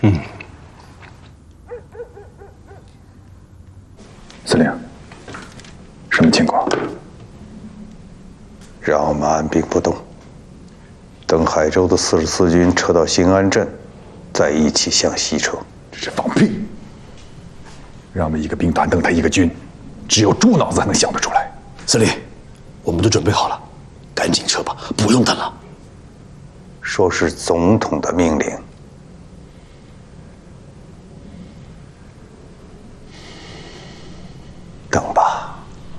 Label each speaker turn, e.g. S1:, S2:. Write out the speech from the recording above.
S1: 司令，什么情况？
S2: 让我们按兵不动，等海州的44军撤到兴安镇，再一起向西撤。
S1: 这是放屁！让我们一个兵团等他一个军，只有猪脑子才能想得出来。
S3: 司令，我们都准备好了，赶紧撤吧，不用等了。
S2: 说是总统的命令。